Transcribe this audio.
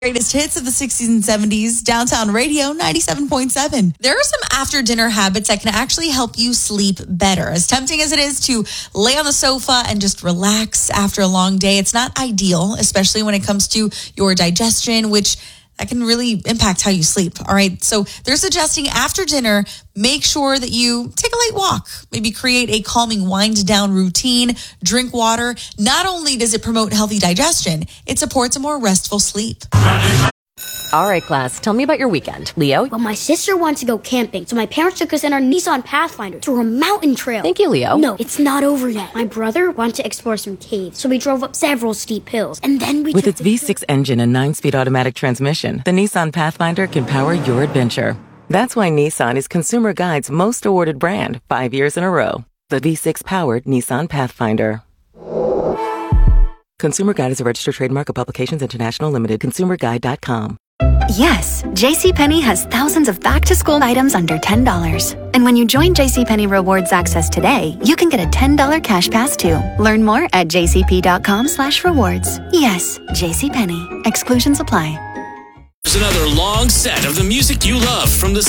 Greatest hits of the 60s and 70s, Downtown Radio 97.7. There are some after dinner habits that can actually help you sleep better. As tempting as it is to lay on the sofa and just relax after a long day, it's not ideal, especially when it comes to your digestion, which that can really impact how you sleep. All right. So they're suggesting after dinner, make sure that you take a light walk, maybe create a calming wind down routine, drink water. Not only does it promote healthy digestion, it supports a more restful sleep. All right, class, tell me about your weekend. Leo? Well, my sister wants to go camping, so my parents took us in our Nissan Pathfinder through a mountain trail. Thank you, Leo. No, it's not over yet. My brother wanted to explore some caves, so we drove up several steep hills, and then we With its V6 engine and 9-speed automatic transmission, the Nissan Pathfinder can power your adventure. That's why Nissan is Consumer Guide's most awarded brand 5 years in a row. The V6-powered Nissan Pathfinder. Consumer Guide is a registered trademark of Publications International Limited. ConsumerGuide.com. Yes, JCPenney has thousands of back-to-school items under $10. And when you join JCPenney Rewards Access today, you can get a $10 cash pass too. Learn more at jcp.com/rewards. Yes, JCPenney. Exclusions apply. There's another long set of the music you love from the